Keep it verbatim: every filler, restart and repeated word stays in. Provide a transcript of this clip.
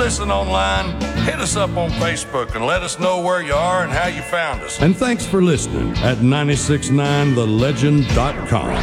listen online, hit us up on Facebook and let us know where you are and how you found us. And thanks for listening at nine six nine the legend dot com.